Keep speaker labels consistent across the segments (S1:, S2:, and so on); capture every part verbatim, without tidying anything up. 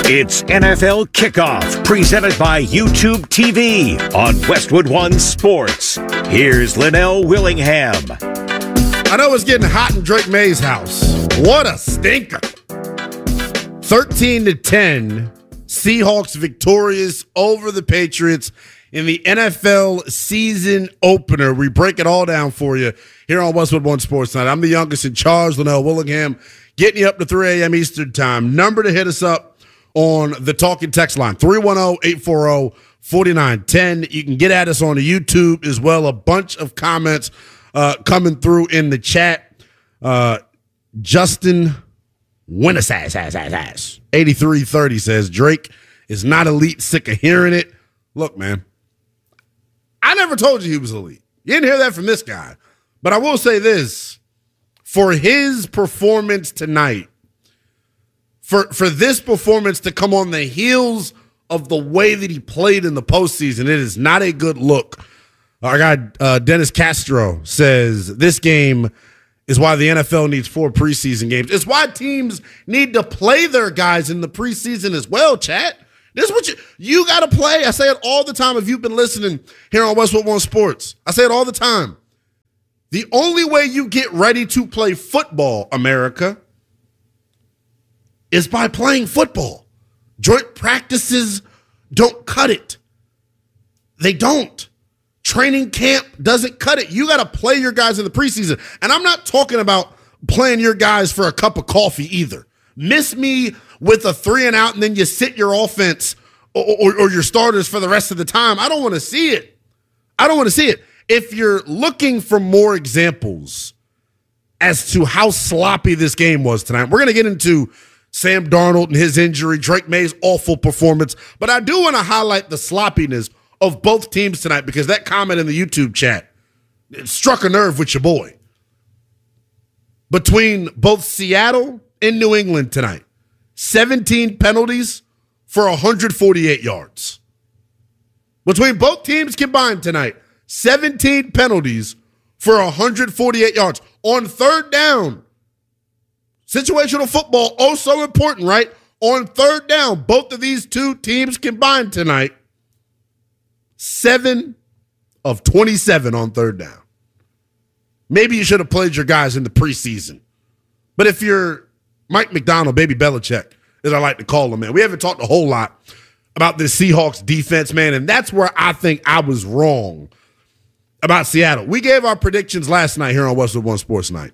S1: It's N F L Kickoff, presented by YouTube T V on Westwood One Sports. Here's Linnell Willingham.
S2: I know it's getting hot in Drake May's house. What a stinker. thirteen to ten, Seahawks victorious over the Patriots in the N F L season opener. We break it all down for you here on Westwood One Sports Night. I'm the youngest in charge, Linnell Willingham, getting you up to three a.m. Eastern Time. Number to hit us up on the talking text line, three one zero, eight four zero, four nine one zero. You can get at us on the YouTube as well. A bunch of comments uh, coming through in the chat. Uh, Justin Winnasass, eighty-three thirty says, Drake is not elite, sick of hearing it. Look, man, I never told you he was elite. You didn't hear that from this guy. But I will say this. For his performance tonight, For for this performance to come on the heels of the way that he played in the postseason, it is not a good look. Our guy uh, Dennis Castro says this game is why the N F L needs four preseason games. It's why teams need to play their guys in the preseason as well, chat. This is what you you got to play. I say it all the time if you've been listening here on Westwood One Sports. I say it all the time. The only way you get ready to play football, America, is by playing football. Joint practices don't cut it. They don't. Training camp doesn't cut it. You got to play your guys in the preseason. And I'm not talking about playing your guys for a cup of coffee either. Miss me with a three and out and then you sit your offense or, or, or your starters for the rest of the time. I don't want to see it. I don't want to see it. If you're looking for more examples as to how sloppy this game was tonight, we're going to get into Sam Darnold and his injury, Drake May's awful performance. But I do want to highlight the sloppiness of both teams tonight because that comment in the YouTube chat, it struck a nerve with your boy. Between both Seattle and New England tonight, seventeen penalties for one hundred forty-eight yards. Between both teams combined tonight, seventeen penalties for one hundred forty-eight yards. On third down, situational football, oh so important, right? On third down, both of these two teams combined tonight, seven of twenty-seven on third down. Maybe you should have played your guys in the preseason. But if you're Mike Macdonald, Baby Belichick, as I like to call him, man, we haven't talked a whole lot about this Seahawks defense, man, and that's where I think I was wrong about Seattle. We gave our predictions last night here on Westwood One Sports Night.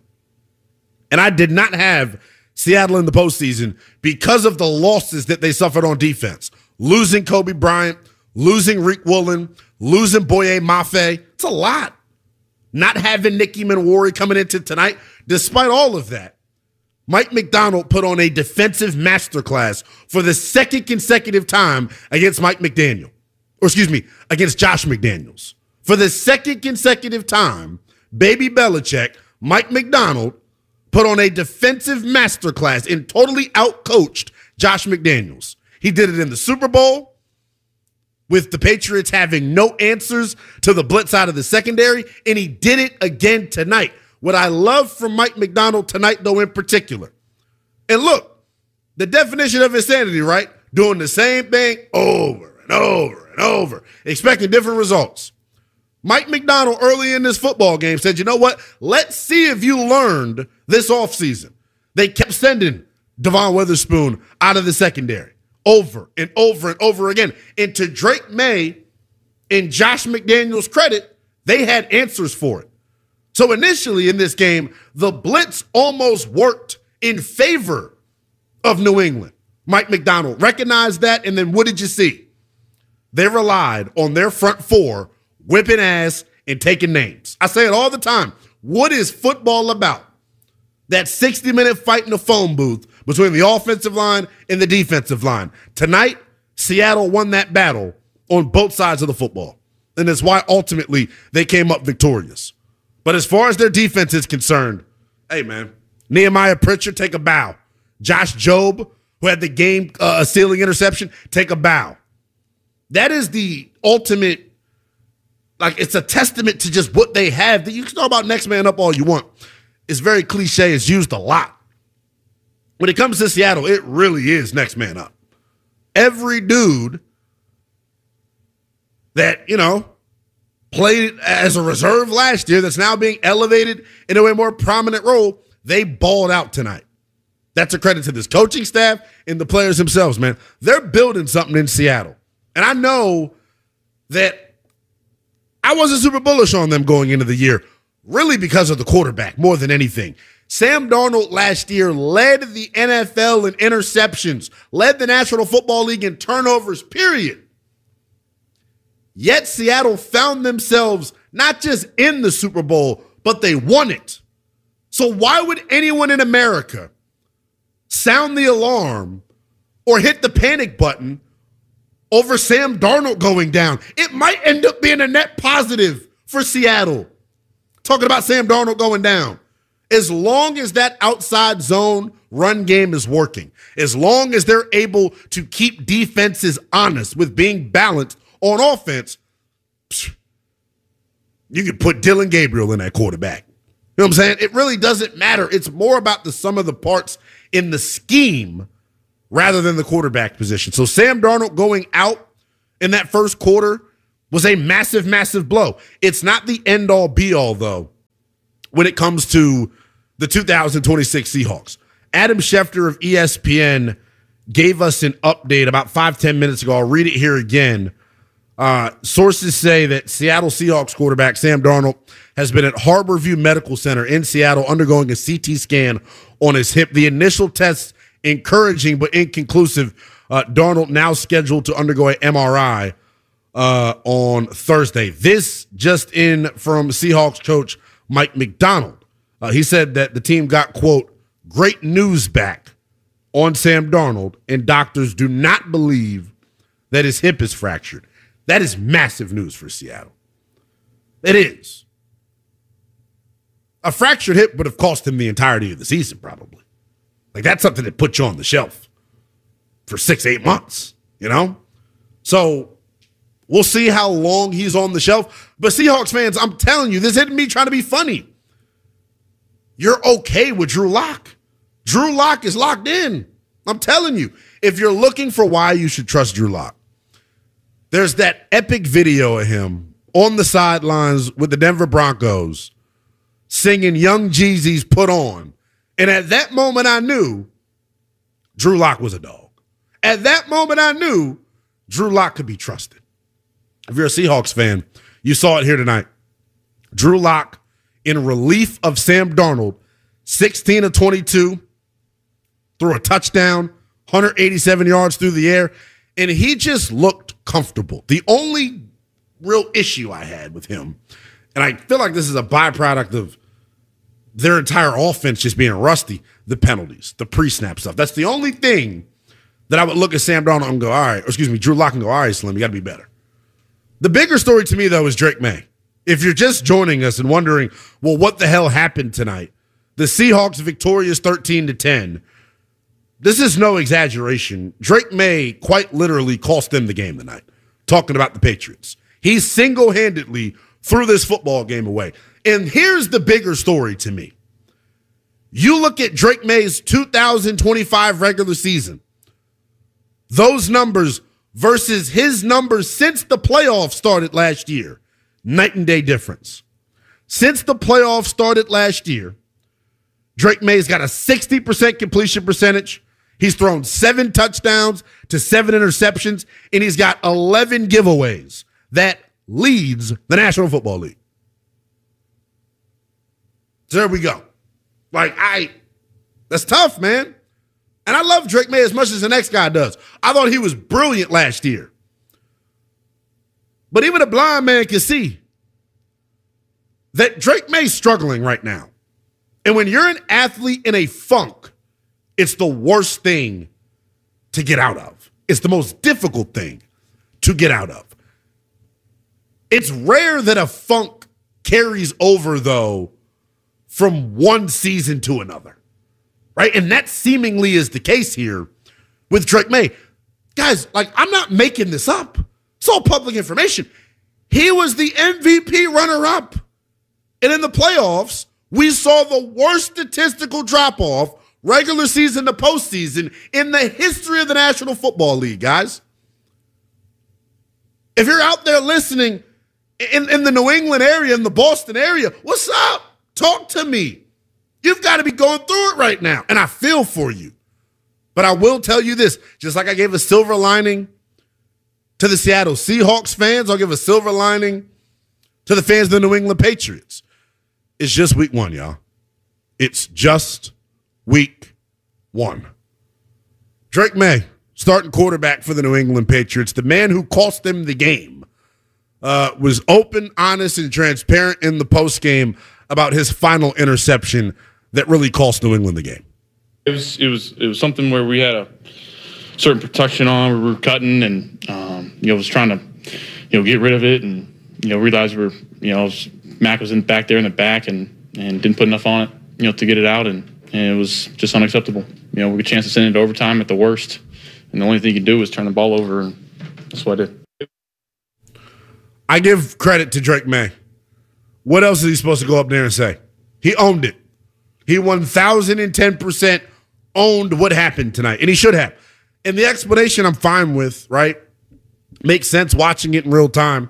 S2: And I did not have Seattle in the postseason because of the losses that they suffered on defense. Losing Kobe Bryant, losing Rick Woolen, losing Boye Mafe. It's a lot. Not having Nicky Manwari coming into tonight. Despite all of that, Mike Macdonald put on a defensive masterclass for the second consecutive time against Mike McDaniel. Or excuse me, against Josh McDaniels. For the second consecutive time, Baby Belichick, Mike Macdonald, put on a defensive masterclass and totally outcoached Josh McDaniels. He did it in the Super Bowl with the Patriots having no answers to the blitz out of the secondary, and he did it again tonight. What I love from Mike Macdonald tonight, though, in particular, and look, the definition of insanity, right? Doing the same thing over and over and over, expecting different results. Mike Macdonald early in this football game said, you know what? Let's see if you learned this offseason. They kept sending Devon Witherspoon out of the secondary over and over and over again. And to Drake May and Josh McDaniels' credit, they had answers for it. So initially in this game, the blitz almost worked in favor of New England. Mike Macdonald recognized that, and then what did you see? They relied on their front four whipping ass and taking names. I say it all the time. What is football about? That sixty-minute fight in the phone booth between the offensive line and the defensive line. Tonight, Seattle won that battle on both sides of the football. And that's why ultimately they came up victorious. But as far as their defense is concerned, hey, man, Nehemiah Pritchard, take a bow. Josh Jobe, who had the game uh, ceiling interception, take a bow. That is the ultimate. Like, it's a testament to just what they have. You can talk about next man up all you want. It's very cliche. It's used a lot. When it comes to Seattle, it really is next man up. every dude that, you know, played as a reserve last year that's now being elevated into a more prominent role, they balled out tonight. That's a credit to this coaching staff and the players themselves, man. They're building something in Seattle. And I know that I wasn't super bullish on them going into the year, really because of the quarterback more than anything. Sam Darnold last year led the N F L in interceptions, led the National Football League in turnovers, period. Yet Seattle found themselves not just in the Super Bowl, but they won it. So why would anyone in America sound the alarm or hit the panic button over Sam Darnold going down? It might end up being a net positive for Seattle. Talking about Sam Darnold going down. As long as that outside zone run game is working, as long as they're able to keep defenses honest with being balanced on offense, you can put Dylan Gabriel in that quarterback. You know what I'm saying? It really doesn't matter. It's more about the sum of the parts in the scheme rather than the quarterback position. So Sam Darnold going out in that first quarter was a massive, massive blow. It's not the end-all, be-all, though, when it comes to the two thousand twenty-six Seahawks. Adam Schefter of E S P N gave us an update about five, ten minutes ago. I'll read it here again. Uh, sources say that Seattle Seahawks quarterback Sam Darnold has been at Harborview Medical Center in Seattle undergoing a C T scan on his hip. The initial tests encouraging but inconclusive. Uh, Darnold now scheduled to undergo an M R I uh, on Thursday. This just in from Seahawks coach Mike Macdonald. Uh, he said that the team got, quote, great news back on Sam Darnold, and doctors do not believe that his hip is fractured. That is massive news for Seattle. It is. A fractured hip would have cost him the entirety of the season, probably. Like, that's something that puts you on the shelf for six, eight months, you know? So we'll see how long he's on the shelf. But Seahawks fans, I'm telling you, this isn't me trying to be funny. You're okay with Drew Lock. Drew Lock is locked in. I'm telling you, if you're looking for why you should trust Drew Lock, there's that epic video of him on the sidelines with the Denver Broncos singing Young Jeezy's Put On. And at that moment, I knew Drew Lock was a dog. At that moment, I knew Drew Lock could be trusted. If you're a Seahawks fan, you saw it here tonight. Drew Lock, in relief of Sam Darnold, sixteen of twenty-two, threw a touchdown, one hundred eighty-seven yards through the air, and he just looked comfortable. The only real issue I had with him, and I feel like this is a byproduct of their entire offense just being rusty, the penalties, the pre-snap stuff. That's the only thing that I would look at Sam Darnold and go, all right, or excuse me, Drew Lock and go, all right, Slim, you got to be better. The bigger story to me, though, is Drake May. If you're just joining us and wondering, well, what the hell happened tonight? The Seahawks victorious thirteen to ten. This is no exaggeration. Drake May quite literally cost them the game tonight, talking about the Patriots. He single-handedly threw this football game away. And here's the bigger story to me. You look at Drake May's two thousand twenty-five regular season, those numbers versus his numbers since the playoffs started last year. Night and day difference. Since the playoffs started last year, Drake May's got a sixty percent completion percentage. He's thrown seven touchdowns to seven interceptions, and he's got eleven giveaways. That leads the National Football League. So there we go. Like, I, that's tough, man. And I love Drake May as much as the next guy does. I thought he was brilliant last year. But even a blind man can see that Drake May's struggling right now. And when you're an athlete in a funk, it's the worst thing to get out of. It's the most difficult thing to get out of. It's rare that a funk carries over, though, from one season to another, right? And that seemingly is the case here with Drake May. Guys, like, I'm not making this up. It's all public information. He was the M V P runner-up. And in the playoffs, we saw the worst statistical drop-off regular season to postseason in the history of the National Football League, guys. If you're out there listening in, in the New England area, in the Boston area, what's up? Talk to me. You've got to be going through it right now, and I feel for you. But I will tell you this, just like I gave a silver lining to the Seattle Seahawks fans, I'll give a silver lining to the fans of the New England Patriots. It's just week one, y'all. It's just week one. Drake Maye, starting quarterback for the New England Patriots, the man who cost them the game, uh, was open, honest, and transparent in the postgame about his final interception that really cost New England the game.
S3: It was it was it was something where we had a certain protection on. We were cutting, and um, you know, was trying to you know get rid of it, and you know realized we we're you know was, Mac was in back there in the back, and and didn't put enough on it, you know, to get it out, and, and it was just unacceptable. You know, we had a chance to send it to overtime at the worst, and the only thing you could do was turn the ball over, and that's what I did.
S2: I give credit to Drake Maye. What else is he supposed to go up there and say? He owned it. He one thousand ten percent owned what happened tonight, and he should have. And the explanation I'm fine with, right? Makes sense watching it in real time.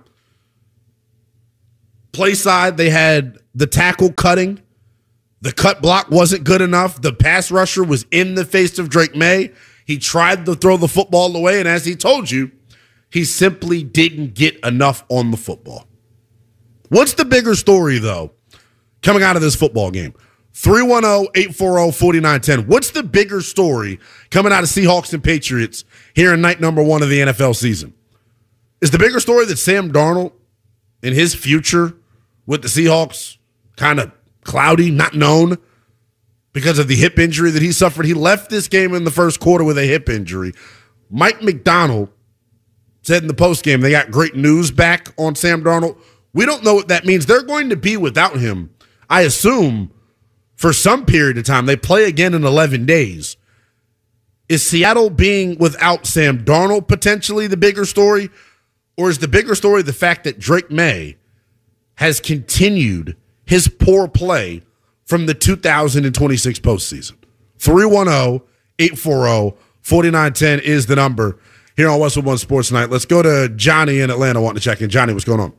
S2: Play side, they had the tackle cutting. The cut block wasn't good enough. The pass rusher was in the face of Drake Maye. He tried to throw the football away, and as he told you, he simply didn't get enough on the football. What's the bigger story, though, coming out of this football game? three one zero, eight four zero, four nine one zero. What's the bigger story coming out of Seahawks and Patriots here in night number one of the N F L season? Is the bigger story that Sam Darnold and his future with the Seahawks kind of cloudy, not known because of the hip injury that he suffered? He left this game in the first quarter with a hip injury. Mike Macdonald said in the postgame they got great news back on Sam Darnold. We don't know what that means. They're going to be without him, I assume, for some period of time. They play again in eleven days. Is Seattle being without Sam Darnold potentially the bigger story? Or is the bigger story the fact that Drake Maye has continued his poor play from the two thousand twenty-six postseason? three one zero, eight four zero, four nine one zero is the number here on Westwood One Sports Tonight. Let's go to Johnny in Atlanta wanting to check in. Johnny, what's going on?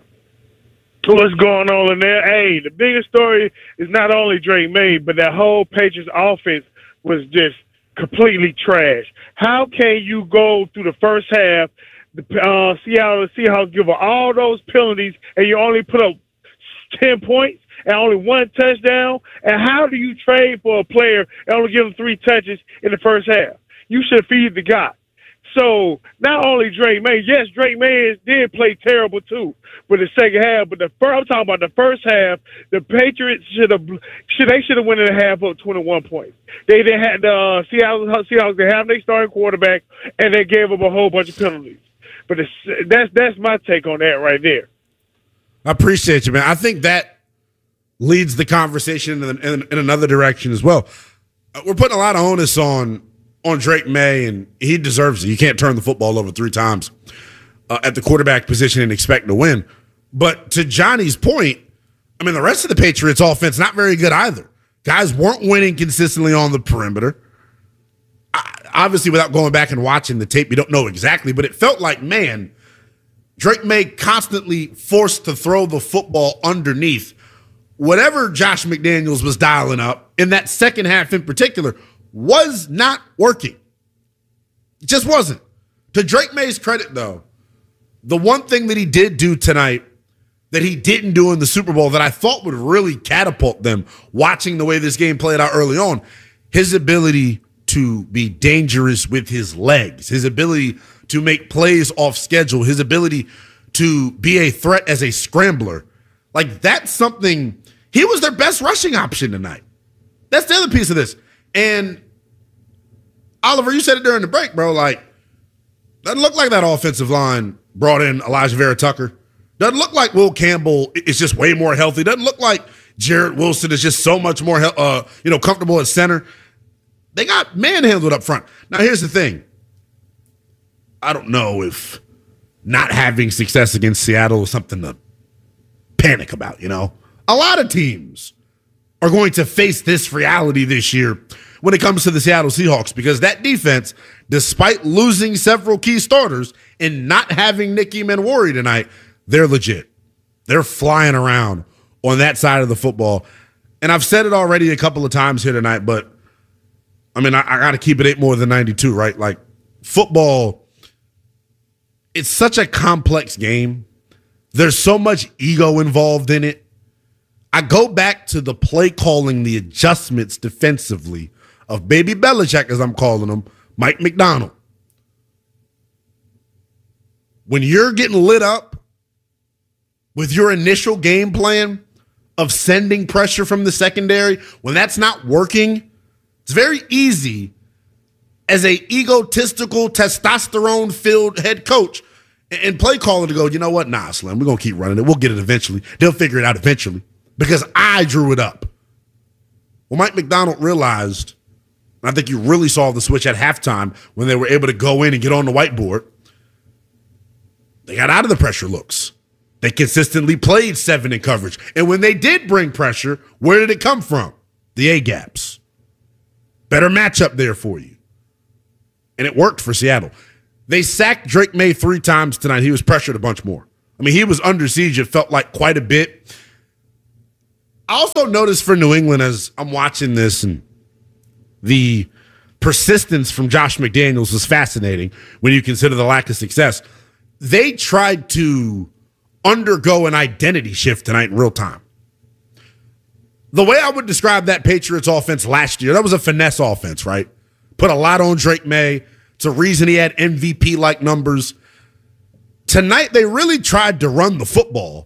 S4: What's going on in there? Hey, the biggest story is not only Drake Maye, but that whole Patriots offense was just completely trash. How can you go through the first half, the uh, Seattle Seahawks give up all those penalties, and you only put up ten points and only one touchdown? And how do you trade for a player and only give him three touches in the first half? You should feed the guy. So not only Drake Maye, yes, Drake Maye did play terrible too for the second half, but the first, I'm talking about the first half. The Patriots should have, should they should have went in a half up twenty-one points. They didn't have the uh, Seattle Seahawks. They have their starting quarterback, and they gave up a whole bunch of penalties. But it's, that's that's my take on that right there.
S2: I appreciate you, man. I think that leads the conversation in, in, in another direction as well. Uh, we're putting a lot of onus on. on Drake Maye, and he deserves it. You can't turn the football over three times uh, at the quarterback position and expect to win. But to Johnny's point, I mean, the rest of the Patriots offense, not very good either. Guys weren't winning consistently on the perimeter. I, obviously, without going back and watching the tape, you don't know exactly, but it felt like, man, Drake Maye constantly forced to throw the football underneath whatever Josh McDaniels was dialing up in that second half in particular was not working. It just wasn't. To Drake Maye's credit, though, the one thing that he did do tonight that he didn't do in the Super Bowl that I thought would really catapult them watching the way this game played out early on, his ability to be dangerous with his legs, his ability to make plays off schedule, his ability to be a threat as a scrambler. Like, that's something, he was their best rushing option tonight. That's the other piece of this. And Oliver, you said it during the break, bro. Like, doesn't look like that offensive line brought in Elijah Vera Tucker. Doesn't look like Will Campbell is just way more healthy. Doesn't look like Jarrett Wilson is just so much more, uh, you know, comfortable at center. They got manhandled up front. Now, here's the thing. I don't know if not having success against Seattle is something to panic about, you know. A lot of teams are going to face this reality this year when it comes to the Seattle Seahawks, because that defense, despite losing several key starters and not having Nicky Manwari tonight, they're legit. They're flying around on that side of the football. And I've said it already a couple of times here tonight, but I mean, I, I got to keep it eight more than ninety-two, right? Like, football, it's such a complex game. There's so much ego involved in it. I go back to the play calling, the adjustments defensively of Baby Belichick, as I'm calling him, Mike Macdonald. When you're getting lit up with your initial game plan of sending pressure from the secondary, when that's not working, it's very easy as a egotistical, testosterone-filled head coach and play caller to go, you know what? Nah, Slim, we're going to keep running it. We'll get it eventually. They'll figure it out eventually because I drew it up. Well, Mike Macdonald realized, and I think you really saw the switch at halftime when they were able to go in and get on the whiteboard. They got out of the pressure looks. They consistently played seven in coverage. And when they did bring pressure, where did it come from? The A-gaps. Better matchup there for you. And it worked for Seattle. They sacked Drake May three times tonight. He was pressured a bunch more. I mean, he was under siege, it felt like, quite a bit. I also noticed for New England as I'm watching this, and the persistence from Josh McDaniels was fascinating when you consider the lack of success. They tried to undergo an identity shift tonight in real time. The way I would describe that Patriots offense last year, that was a finesse offense, right? Put a lot on Drake May. It's a reason he had M V P-like numbers. Tonight, they really tried to run the football,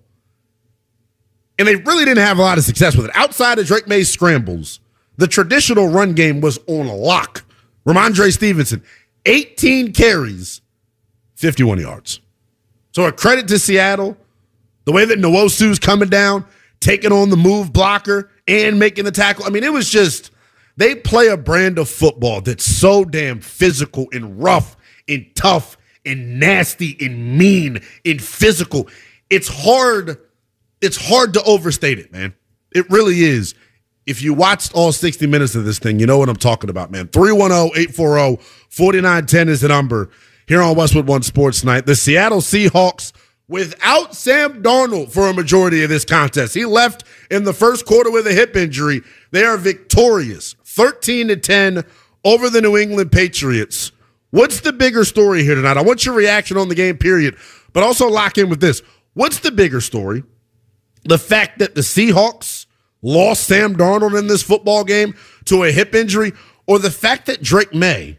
S2: and they really didn't have a lot of success with it. Outside of Drake May's scrambles, the traditional run game was on lock. Ramondre Stevenson, eighteen carries, fifty-one yards. So a credit to Seattle, the way that Nwosu's coming down, taking on the move blocker, and making the tackle. I mean, it was just, they play a brand of football that's so damn physical and rough and tough and nasty and mean and physical. It's hard, it's hard to overstate it, man. It really is. If you watched all sixty minutes of this thing, you know what I'm talking about, man. three one zero, eight four zero, four nine one zero is the number here on Westwood One Sports Night. The Seattle Seahawks without Sam Darnold for a majority of this contest. He left in the first quarter with a hip injury. They are victorious, thirteen to ten over the New England Patriots. What's the bigger story here tonight? I want your reaction on the game, period, but also lock in with this. What's the bigger story? The fact that the Seahawks lost Sam Darnold in this football game to a hip injury, or the fact that Drake May,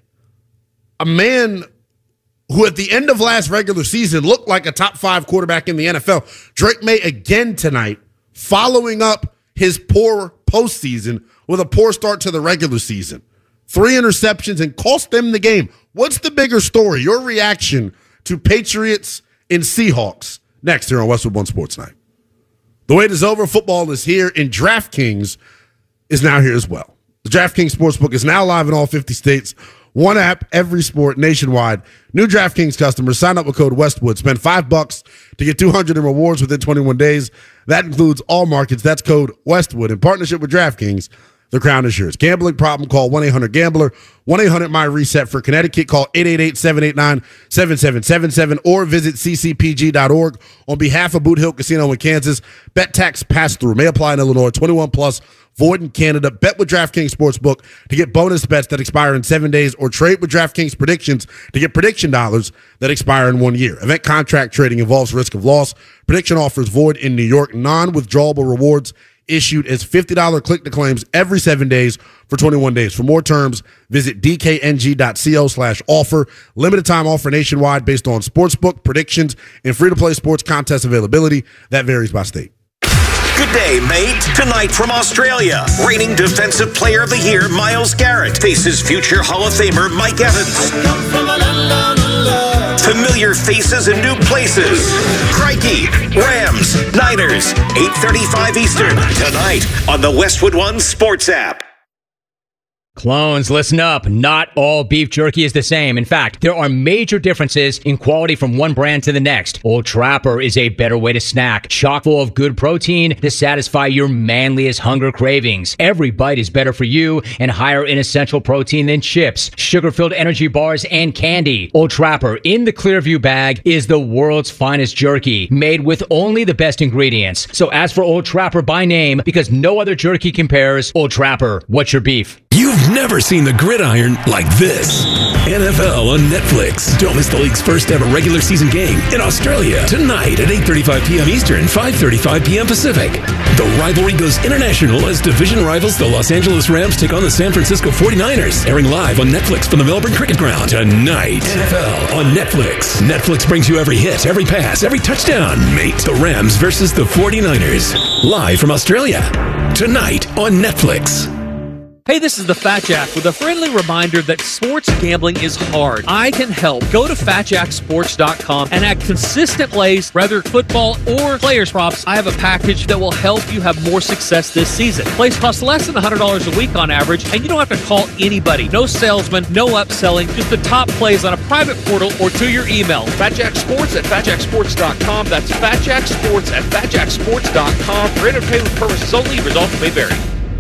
S2: a man who at the end of last regular season looked like a top five quarterback in the N F L, Drake May again tonight, following up his poor postseason with a poor start to the regular season. Three interceptions and cost them the game. What's the bigger story? Your reaction to Patriots and Seahawks next here on Westwood One Sports Night. The wait is over. Football is here, and DraftKings is now here as well. The DraftKings Sportsbook is now live in all fifty states. One app, every sport, nationwide. New DraftKings customers sign up with code Westwood. Spend five bucks to get two hundred in rewards within twenty-one days. That includes all markets. That's code Westwood. In partnership with DraftKings, the crown is yours. Gambling problem, call one eight hundred gambler. one eight hundred my reset for Connecticut. Call eight eight eight, seven eight nine, seven seven seven seven or visit c c p g dot org. On behalf of Boot Hill Casino in Kansas, bet tax pass-through. May apply in Illinois. twenty-one plus. Void in Canada. Bet with DraftKings Sportsbook to get bonus bets that expire in seven days, or trade with DraftKings Predictions to get prediction dollars that expire in one year. Event contract trading involves risk of loss. Prediction offers void in New York. Non-withdrawable rewards issued as fifty dollars click-to-claims every seven days for twenty-one days. For more terms, visit d k n g dot co slash offer. Limited time offer nationwide based on sportsbook, predictions, and free-to-play sports contest availability. That varies by state.
S1: Good day, mate. Tonight from Australia, reigning Defensive Player of the Year Myles Garrett faces future Hall of Famer Mike Evans. Familiar faces and new places. Crikey, Rams, Niners, eight thirty-five Eastern, tonight on the Westwood One Sports app.
S5: Clones, listen up. Not all beef jerky is the same. In fact, there are major differences in quality from one brand to the next. Old Trapper is a better way to snack, chock full of good protein to satisfy your manliest hunger cravings. Every bite is better for you and higher in essential protein than chips, sugar-filled energy bars, and candy. Old Trapper in the Clearview bag is the world's finest jerky, made with only the best ingredients. So ask for Old Trapper by name because no other jerky compares. Old Trapper, what's your beef?
S6: You've never seen the gridiron like this. N F L on Netflix. Don't miss the league's first ever regular season game in Australia tonight at eight thirty-five p.m. Eastern, five thirty-five p.m. Pacific. The rivalry goes international as division rivals the Los Angeles Rams take on the San Francisco forty-niners. Airing live on Netflix from the Melbourne Cricket Ground tonight. N F L on Netflix. Netflix brings you every hit, every pass, every touchdown. Mate, the Rams versus the forty-niners. Live from Australia. Tonight on Netflix.
S7: Hey, this is the Fat Jack with a friendly reminder that sports gambling is hard. I can help. Go to fat jack sports dot com and add consistent plays, whether football or players props. I have a package that will help you have more success this season. Plays cost less than one hundred dollars a week on average, and you don't have to call anybody. No salesman, no upselling, just the top plays on a private portal or to your email. Fat Jack Sports at fat jack sports dot com. That's Fat Jack Sports at fat jack sports dot com. For entertainment purposes only, results may vary.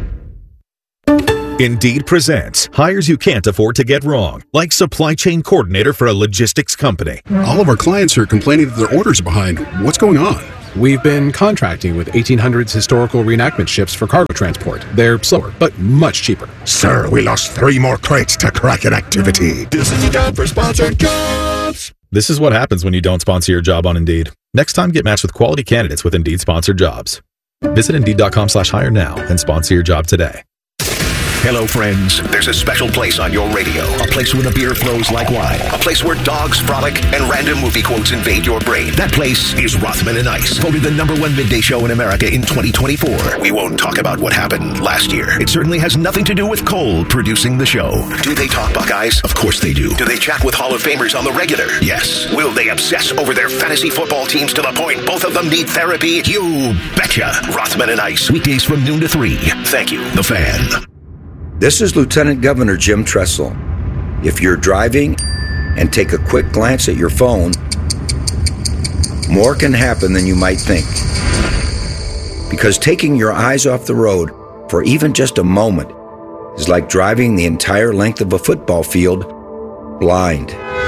S1: Indeed presents hires you can't afford to get wrong, like supply chain coordinator for a logistics company.
S8: All of our clients are complaining that their orders are behind. What's going on?
S9: We've been contracting with eighteen hundreds historical reenactment ships for cargo transport. They're slower, but much cheaper.
S10: Sir, we lost three more crates to Kraken activity. This is the time for sponsored jobs.
S11: This is what happens when you don't sponsor your job on Indeed. Next time, get matched with quality candidates with Indeed sponsored jobs. Visit Indeed.com slash hire now and sponsor your job today.
S1: Hello, friends. There's a special place on your radio. A place where the beer flows like wine. A place where dogs frolic and random movie quotes invade your brain. That place is Rothman and Ice, voted the number one midday show in America in twenty twenty-four. We won't talk about what happened last year. It certainly has nothing to do with Cole producing the show. Do they talk Buckeyes? Of course they do. Do they chat with Hall of Famers on the regular? Yes. Will they obsess over their fantasy football teams to the point both of them need therapy? You betcha. Rothman and Ice, weekdays from noon to three. Thank you, The Fan.
S12: This is Lieutenant Governor Jim Tressel. If you're driving and take a quick glance at your phone, more can happen than you might think. Because taking your eyes off the road for even just a moment is like driving the entire length of a football field blind.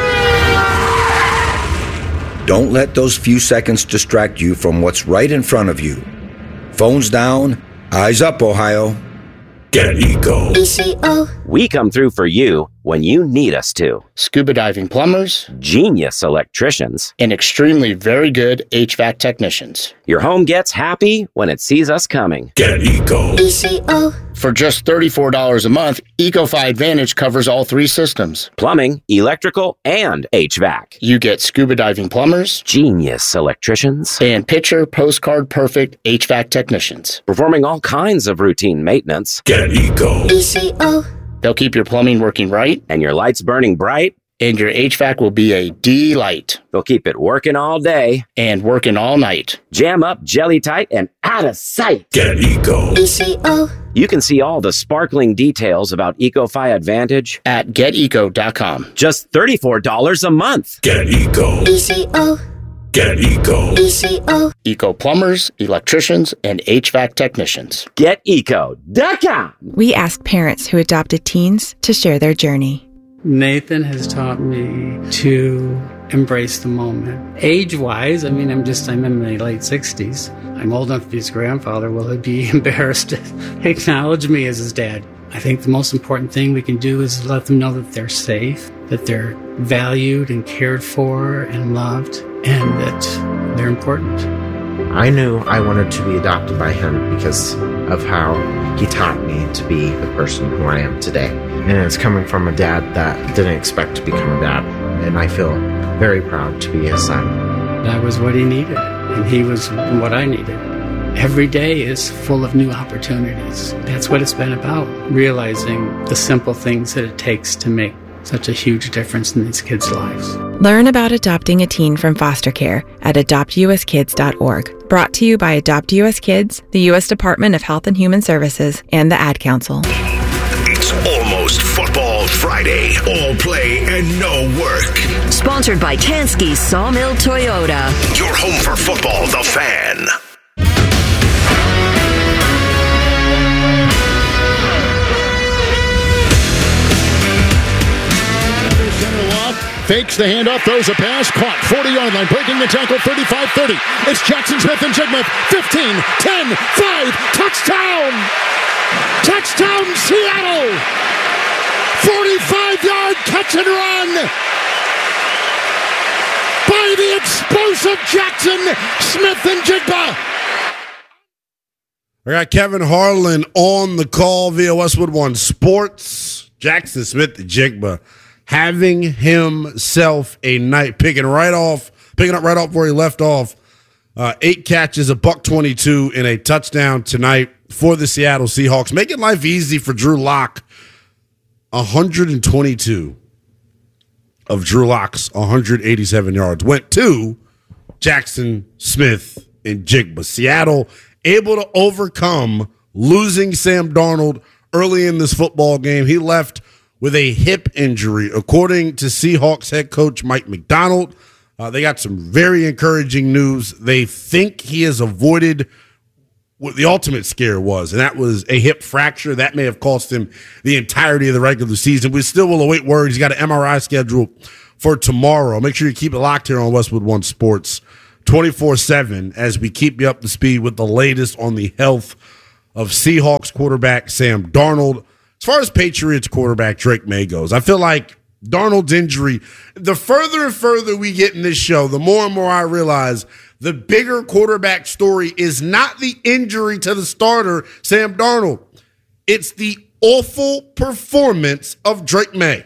S12: Don't let those few seconds distract you from what's right in front of you. Phones down, eyes up, Ohio.
S6: Get Eco.
S13: E C O.
S14: We come through for you when you need us to.
S15: Scuba diving plumbers,
S14: genius electricians,
S15: and extremely very good H V A C technicians.
S14: Your home gets happy when it sees us coming.
S6: Get Eco.
S13: E C O.
S15: For just thirty-four dollars a month, EcoFi Advantage covers all three systems.
S14: Plumbing, electrical, and H V A C.
S15: You get scuba diving plumbers,
S14: genius electricians,
S15: and picture postcard perfect H V A C technicians.
S14: Performing all kinds of routine maintenance.
S6: Get Eco.
S13: E C O.
S15: They'll keep your plumbing working right.
S14: And your lights burning bright.
S15: And your H V A C will be a delight.
S14: They'll keep it working all day.
S15: And working all night.
S14: Jam up, jelly tight, and out of sight.
S6: Get Eco.
S13: E C O.
S14: You can see all the sparkling details about EcoFi Advantage
S15: at get eco dot com.
S14: Just thirty-four dollars a month.
S6: Get Eco.
S13: E C O.
S6: Get Eco.
S13: E C O.
S15: Eco plumbers, electricians, and H V A C technicians.
S14: Get eco dot com.
S16: We ask parents who adopted teens to share their journey.
S17: Nathan has taught me to embrace the moment. Age-wise, I mean, I'm just, I'm in my late sixties. I'm old enough to be his grandfather. Will he be embarrassed to acknowledge me as his dad? I think the most important thing we can do is let them know that they're safe, that they're valued and cared for and loved, and that they're important.
S18: I knew I wanted to be adopted by him because of how he taught me to be the person who I am today. And it's coming from a dad that didn't expect to become a dad. And I feel very proud to be his son.
S17: That was what he needed, and he was what I needed. Every day is full of new opportunities. That's what it's been about, realizing the simple things that it takes to make such a huge difference in these kids' lives.
S16: Learn about adopting a teen from foster care at adopt u s kids dot org. Brought to you by Adopt U S Kids, the U S Department of Health and Human Services, and the Ad Council.
S1: It's almost Football Friday. All play and no work.
S19: Sponsored by Tansky Sawmill Toyota.
S1: Your home for football, The Fan.
S20: Fakes the handoff, throws a pass, caught, forty-yard line, breaking the tackle, thirty-five thirty. It's Jackson Smith and Jigma, fifteen, ten, five, touchdown! Touchdown, Seattle! forty-five-yard catch and run by the explosive Jackson Smith and Jigma.
S2: I got Kevin Harlan on the call via Westwood One Sports. Jackson Smith and Jigma having himself a night, picking right off, picking up right off where he left off. Uh, eight catches, a buck twenty-two, and a touchdown tonight for the Seattle Seahawks, making life easy for Drew Lock. one hundred twenty-two of Drew Lock's one hundred eighty-seven yards went to Jackson Smith and Jigma. Seattle able to overcome losing Sam Darnold early in this football game. He left with a hip injury, according to Seahawks head coach Mike Macdonald. Uh, they got some very encouraging news. They think he has avoided what the ultimate scare was, and that was a hip fracture. That may have cost him the entirety of the regular season. We still will await word. He's got an M R I schedule for tomorrow. Make sure you keep it locked here on Westwood One Sports twenty-four seven as we keep you up to speed with the latest on the health of Seahawks quarterback Sam Darnold. As far as Patriots quarterback Drake May goes, I feel like Darnold's injury, the further and further we get in this show, the more and more I realize the bigger quarterback story is not the injury to the starter, Sam Darnold. It's the awful performance of Drake May.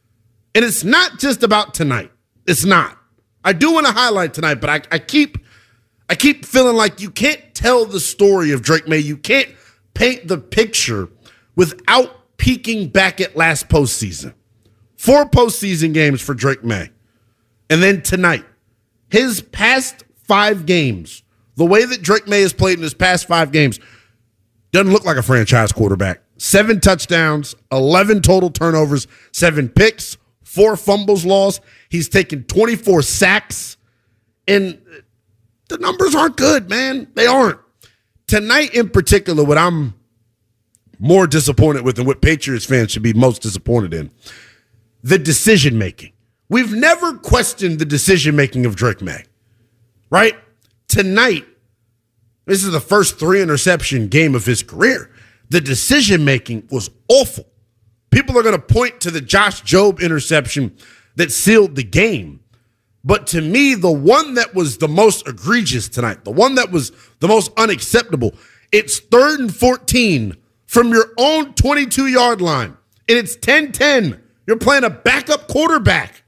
S2: And it's not just about tonight. It's not. I do want to highlight tonight, but I, I keep I keep feeling like you can't tell the story of Drake May. You can't paint the picture without peeking back at last postseason. Four postseason games for Drake May. And then tonight, his past five games, the way that Drake May has played in his past five games, doesn't look like a franchise quarterback. Seven touchdowns, eleven total turnovers, seven picks, four fumbles lost. He's taken twenty-four sacks. And the numbers aren't good, man. They aren't. Tonight in particular, what I'm more disappointed with and what Patriots fans should be most disappointed in, the decision-making. We've never questioned the decision-making of Drake May, right? Tonight, this is the first three-interception game of his career. The decision-making was awful. People are going to point to the Josh Jobe interception that sealed the game. But to me, the one that was the most egregious tonight, the one that was the most unacceptable, it's third and fourteen from your own twenty-two-yard line, and it's ten ten. You're playing a backup quarterback.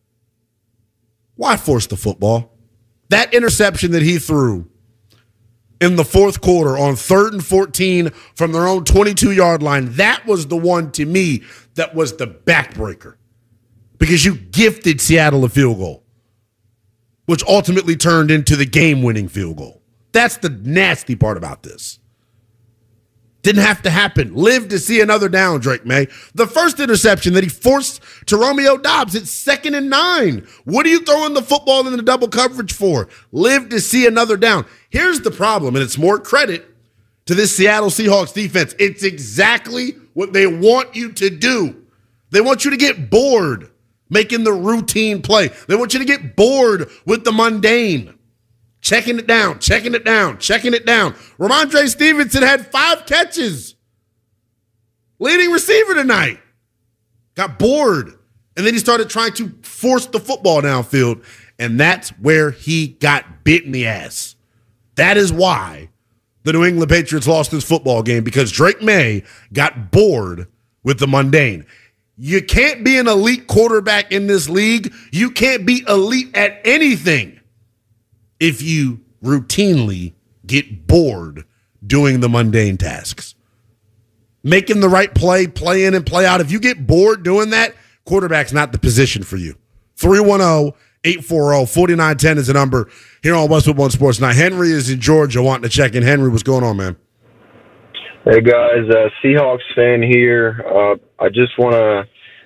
S2: Why force the football? That interception that he threw in the fourth quarter on third and fourteen from their own twenty-two-yard line, that was the one to me that was the backbreaker because you gifted Seattle a field goal, which ultimately turned into the game-winning field goal. That's the nasty part about this. Didn't have to happen. Live to see another down, Drake May. The first interception that he forced to Romeo Doubs, it's second and nine. What are you throwing the football in the double coverage for? Live to see another down. Here's the problem, and it's more credit to this Seattle Seahawks defense. It's exactly what they want you to do. They want you to get bored making the routine play. They want you to get bored with the mundane. Checking it down, checking it down, checking it down. Ramondre Stevenson had five catches. Leading receiver tonight. Got bored. And then he started trying to force the football downfield. And that's where he got bit in the ass. That is why the New England Patriots lost this football game, because Drake May got bored with the mundane. You can't be an elite quarterback in this league. You can't be elite at anything if you routinely get bored doing the mundane tasks. Making the right play, play in and play out. If you get bored doing that, quarterback's not the position for you. three one zero, eight four zero, four nine one zero is the number here on Westwood One Sports. Now, Henry is in Georgia wanting to check in. Henry, what's going on, man?
S21: Hey, guys. Uh, Seahawks fan here. Uh, I just want to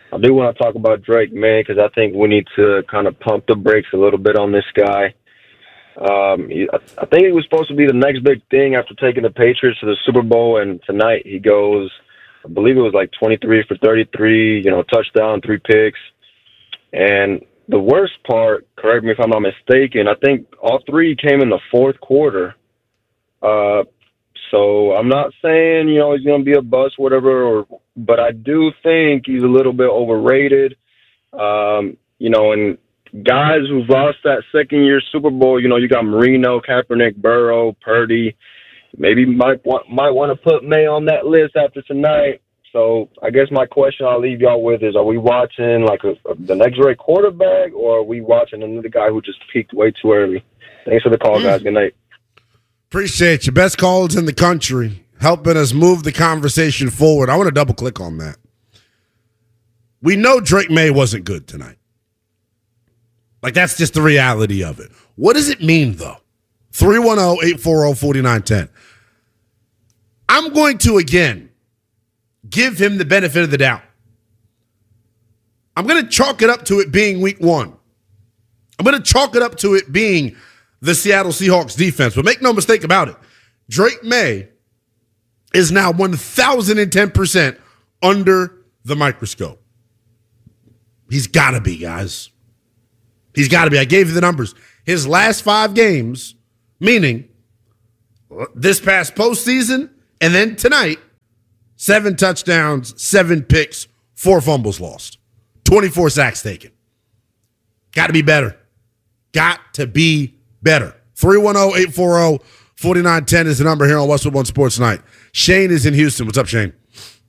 S21: I do want to talk about Drake May because I think we need to kind of pump the brakes a little bit on this guy. Um, he, I think he was supposed to be the next big thing after taking the Patriots to the Super Bowl, and tonight he goes, I believe it was like twenty-three for thirty-three, you know, touchdown, three picks. And the worst part, correct me if I'm not mistaken, I think all three came in the fourth quarter. Uh, so I'm not saying, you know, he's going to be a bust, whatever, or, but I do think he's a little bit overrated. Um, you know, and guys who've lost that second year Super Bowl, you know, you got Marino, Kaepernick, Burrow, Purdy. Maybe might want, might want to put May on that list after tonight. So I guess my question I'll leave y'all with is, are we watching like a, a, the next great quarterback, or are we watching another guy who just peaked way too early? Thanks for the call, guys. Good night.
S2: Appreciate you. Best calls in the country, helping us move the conversation forward. I want to double click on that. We know Drake May wasn't good tonight. Like, that's just the reality of it. What does it mean, though? three one zero, eight four zero, four nine one zero. I'm going to, again, give him the benefit of the doubt. I'm going to chalk it up to it being week one. I'm going to chalk it up to it being the Seattle Seahawks defense. But make no mistake about it, Drake May is now one thousand ten percent under the microscope. He's got to be, guys. He's got to be. I gave you the numbers. His last five games, meaning this past postseason and then tonight, seven touchdowns, seven picks, four fumbles lost, twenty-four sacks taken. Got to be better. Got to be better. three one zero, eight four zero, four nine one zero is the number here on Westwood One Sports Night. Shane is in Houston. What's up, Shane?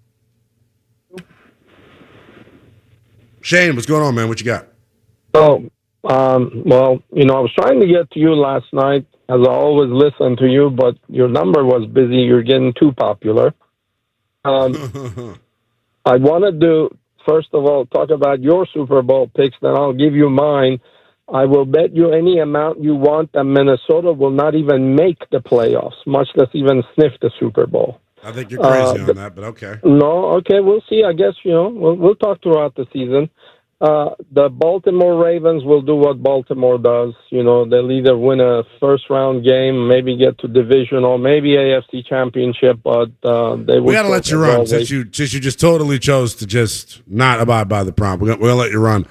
S2: Shane, what's going on, man? What you got?
S22: Oh, um, well, you know, I was trying to get to you last night, as I always listen to you, but your number was busy. You're getting too popular. Um, I want to do, first of all, talk about your Super Bowl picks, then I'll give you mine. I will bet you any amount you want that Minnesota will not even make the playoffs, much less even sniff the Super Bowl.
S2: I think you're crazy
S22: uh,
S2: on that, but okay.
S22: No, okay, we'll see. I guess, you know, we'll, we'll talk throughout the season. Uh, the Baltimore Ravens will do what Baltimore does. You know, they'll either win a first-round game, maybe get to divisional, maybe A F C championship, but uh, they will.
S2: We got to let you run since you, since you just totally chose to just not abide by the prompt. We're going to let you run.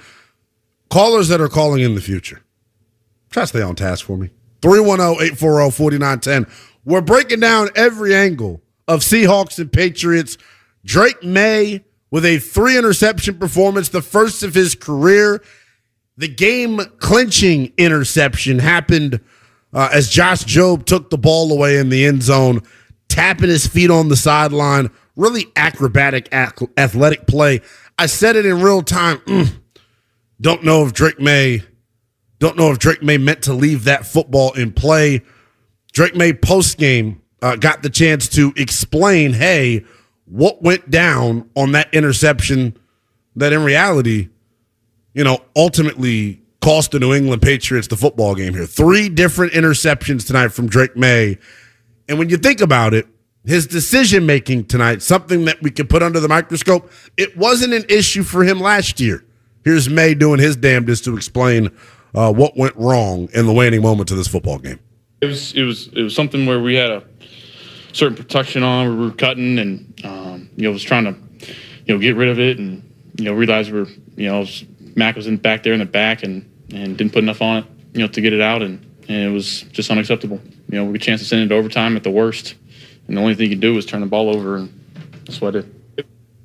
S2: Callers that are calling in the future, try to stay on task for me. three one zero, eight four zero, four nine one zero. We're breaking down every angle of Seahawks and Patriots. Drake May with a three-interception performance, the first of his career. The game-clinching interception happened uh, as Josh Jobe took the ball away in the end zone, tapping his feet on the sideline. Really acrobatic, athletic play. I said it in real time. Mm. Don't know if Drake May, don't know if Drake May meant to leave that football in play. Drake May post-game uh, got the chance to explain, hey, what went down on that interception that in reality, you know, ultimately cost the New England Patriots the football game here. Three different interceptions tonight from Drake May. And when you think about it, his decision-making tonight, something that we could put under the microscope, it wasn't an issue for him last year. Here's May doing his damnedest to explain uh, what went wrong in the waning moments of this football game.
S3: It was it was it was something where we had a certain protection on, we were cutting, and um, you know was trying to you know get rid of it, and you know realized we we're you know was, Mac was in back there in the back and and didn't put enough on it you know to get it out, and, and it was just unacceptable. You know we had a chance to send it to overtime at the worst, and the only thing you could do was turn the ball over, and that's what I did.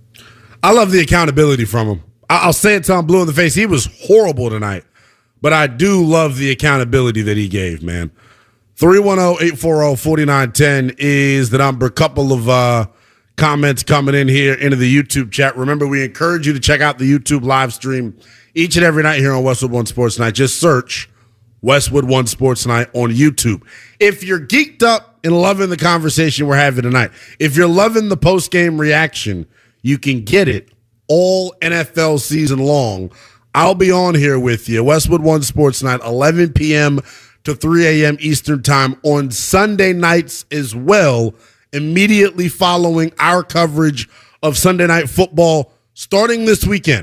S2: I love the accountability from him. I'll say it till I'm blue in the face. He was horrible tonight, but I do love the accountability that he gave, man. three one zero, eight four zero, four nine one zero is the number. Couple of uh, comments coming in here into the YouTube chat. Remember, we encourage you to check out the YouTube live stream each and every night here on Westwood One Sports Night. Just search Westwood One Sports Night on YouTube. If you're geeked up and loving the conversation we're having tonight, if you're loving the post-game reaction, you can get it all N F L season long. I'll be on here with you. Westwood One Sports Night, eleven p.m. to three a.m. Eastern Time on Sunday nights as well, immediately following our coverage of Sunday Night Football starting this weekend.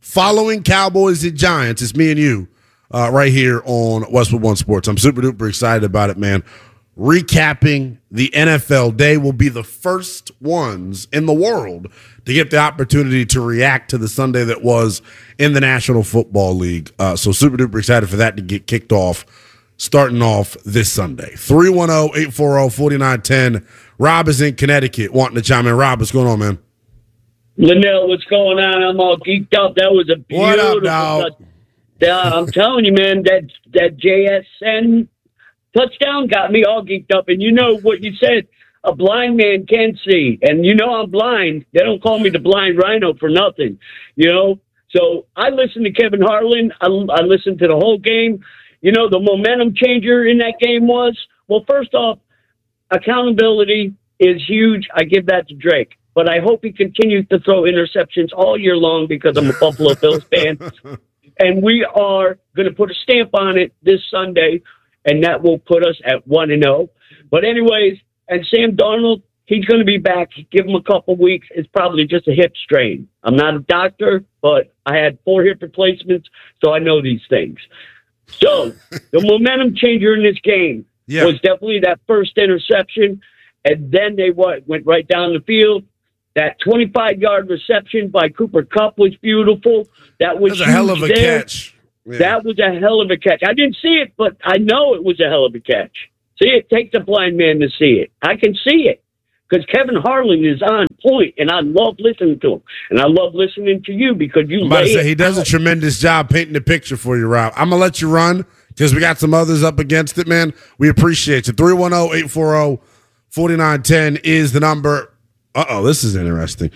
S2: following Cowboys and Giants. It's me and you uh, right here on Westwood One Sports. I'm super duper excited about it, man. Recapping the N F L day. Will be the first ones in the world to get the opportunity to react to the Sunday that was in the National Football League. Uh, so super duper excited for that to get kicked off, starting off this Sunday. three one zero, eight four zero, four nine one zero. Rob is in Connecticut wanting to chime in. Rob, what's going on, man?
S4: Linnell, what's going on? I'm all geeked up. That was a beautiful.
S2: What up, dog?
S4: Uh, I'm telling you, man, that that J S N touchdown got me all geeked up. And you know what you said, a blind man can see. And you know I'm blind. They don't call me the blind rhino for nothing, you know? So I listened to Kevin Harlan. I, I listened to the whole game. You know, the momentum changer in that game was, well, first off, accountability is huge. I give that to Drake. But I hope he continues to throw interceptions all year long because I'm a Buffalo Bills fan. And we are going to put a stamp on it this Sunday, and that will put us at one and oh. But anyways, and Sam Darnold, he's going to be back. Give him a couple weeks. It's probably just a hip strain. I'm not a doctor, but I had four hip replacements, so I know these things. So the momentum changer in this game yeah. was definitely that first interception, and then they what, went right down the field. That twenty-five-yard reception by Cooper Kupp was beautiful. That was,
S2: that was a hell of a
S4: there.
S2: catch. Yeah.
S4: That was a hell of a catch. I didn't see it, but I know it was a hell of a catch. See, it takes a blind man to see it. I can see it because Kevin Harlan is on point, and I love listening to him. And I love listening to you because you
S2: I'm about
S4: lay
S2: to say, he does
S4: out.
S2: a tremendous job painting the picture for you, Rob. I'm going to let you run because we got some others up against it, man. We appreciate you. three one zero, eight four zero, four nine one zero is the number. Uh-oh, this is interesting.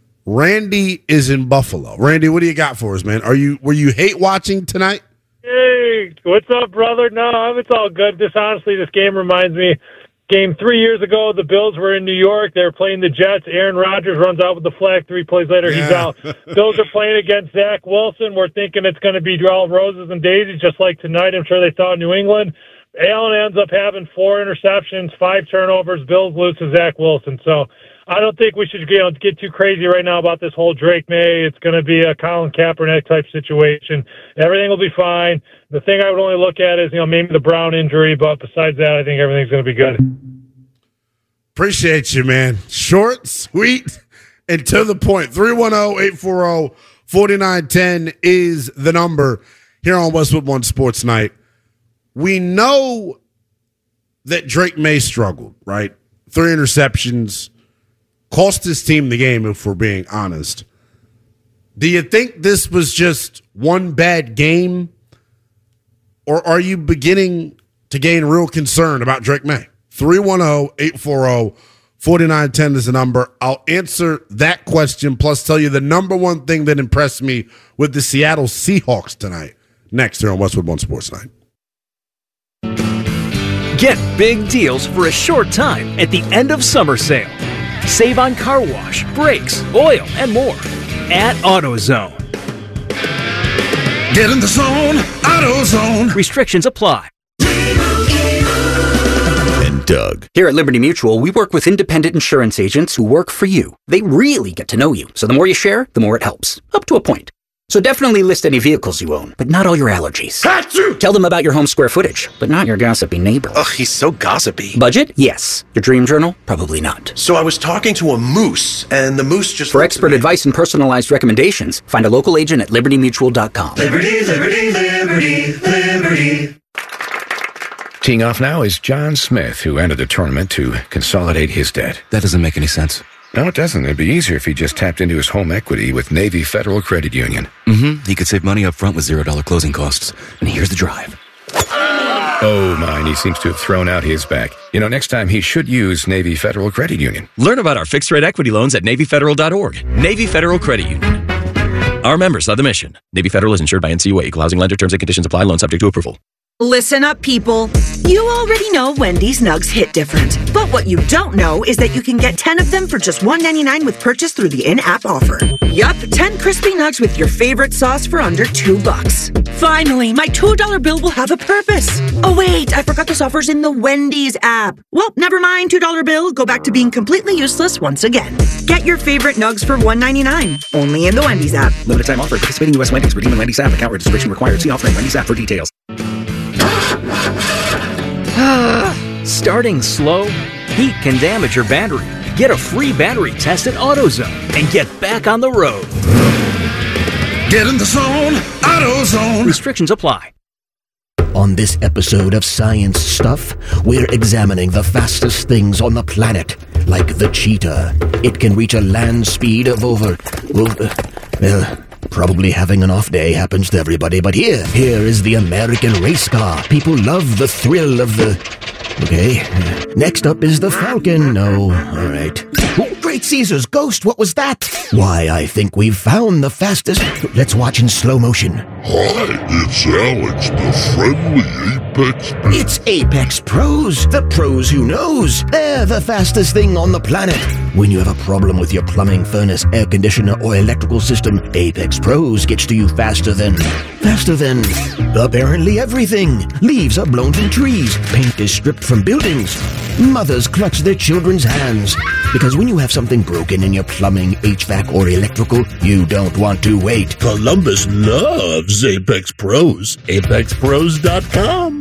S2: Randy is in Buffalo. Randy, what do you got for us, man? Are you Were you hate watching tonight?
S5: Hey, what's up, brother? No, it's all good. This honestly, this game reminds me, game three years ago, the Bills were in New York. They were playing the Jets. Aaron Rodgers runs out with the flag. Three plays later, yeah. he's out. Bills are playing against Zach Wilson. We're thinking it's going to be all roses and daisies, just like tonight. I'm sure they thought New England. Allen ends up having four interceptions, five turnovers. Bills lose to Zach Wilson. So I don't think we should you know, get too crazy right now about this whole Drake May. It's going to be a Colin Kaepernick type situation. Everything will be fine. The thing I would only look at is, you know, maybe the Brown injury, but besides that, I think everything's going to be good.
S2: Appreciate you, man. Short, sweet, and to the point. three one zero, eight four zero, four nine one zero is the number here on Westwood One Sports Night. We know that Drake May struggled, right? Three interceptions. Cost his team the game, if we're being honest. Do you think this was just one bad game? Or are you beginning to gain real concern about Drake May? three one zero, eight four zero, four nine one zero is the number. I'll answer that question, plus tell you the number one thing that impressed me with the Seattle Seahawks tonight. Next here on Westwood One Sports Night.
S23: Get big deals for a short time at the end of summer sale. Save on car wash, brakes, oil, and more at AutoZone.
S10: Get in the zone, AutoZone.
S23: Restrictions apply.
S24: And Doug. Here at Liberty Mutual, we work with independent insurance agents who work for you. They really get to know you, so the more you share, the more it helps. Up to a point. So definitely list any vehicles you own, but not all your allergies. Achoo! Tell them about your home square footage, but not your gossipy neighbor.
S25: Ugh, he's so gossipy.
S24: Budget? Yes. Your dream journal? Probably not.
S25: So I was talking to a moose, and the moose just...
S24: For expert advice and personalized recommendations, find a local agent at liberty mutual dot com.
S10: Liberty, liberty, liberty, liberty.
S26: Teeing off now is John Smith, who entered the tournament to consolidate his debt.
S27: That doesn't make any sense.
S26: No, it doesn't. It'd be easier if he just tapped into his home equity with Navy Federal Credit Union.
S27: Mm-hmm. He could save money up front with zero dollar closing costs. And here's the drive.
S26: Oh, mine. He seems to have thrown out his back. You know, next time he should use Navy Federal Credit Union.
S27: Learn about our fixed-rate equity loans at navy federal dot org. Navy Federal Credit Union. Our members are the mission. Navy Federal is insured by N C U A. Equal housing lender. Terms and conditions apply. Loan subject to approval.
S6: Listen up, people. You already know Wendy's nugs hit different. But what you don't know is that you can get ten of them for just one ninety-nine with purchase through the in-app offer. Yup, ten crispy nugs with your favorite sauce for under two bucks. Finally, my two dollar bill will have a purpose. Oh wait, I forgot this offer's in the Wendy's app. Well, never mind, two dollar bill. Go back to being completely useless once again. Get your favorite nugs for one ninety-nine. Only in the Wendy's app.
S24: Limited time offer. Participating U S Wendy's. Redeem the Wendy's app. Account registration required. See offering Wendy's app for details.
S23: Starting slow? Heat can damage your battery. Get a free battery test at AutoZone and get back on the road.
S10: Get in the zone, AutoZone.
S23: Restrictions apply.
S7: On this episode of Science Stuff, we're examining the fastest things on the planet, like the cheetah. It can reach a land speed of over... Well, uh, well, probably having an off day happens to everybody, but here, here is the American race car. People love the thrill of the... Okay, next up is the Falcon. No, all right. Oh, Great Caesar's ghost, what was that? Why, I think we've found the fastest... Let's watch in slow motion.
S10: Hi, it's Alex, the friendly Apex...
S7: It's Apex Pros, the pros who knows. They're the fastest thing on the planet. When you have a problem with your plumbing, furnace, air conditioner, or electrical system, Apex Pros gets to you faster than... Faster than... apparently everything. Leaves are blown from trees. Paint is stripped from buildings. Mothers clutch their children's hands. Because when you have something broken in your plumbing, H V A C, or electrical, you don't want to wait.
S10: Columbus loves Apex Pros. Apex Pros dot com.